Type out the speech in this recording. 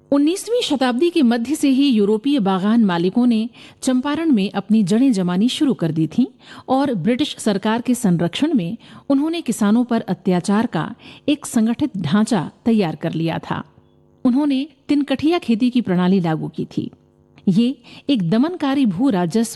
19वीं शताब्दी के मध्य से ही यूरोपीय बागान मालिकों ने चंपारण में अपनी जड़ें जमानी शुरू कर दी थीं और ब्रिटिश सरकार के संरक्षण में उन्होंने किसानों पर अत्याचार का एक संगठित ढांचा तैयार कर लिया था। उन्होंने तिनकठिया खेती की प्रणाली लागू की थी। ये एक दमनकारी भू राजस्व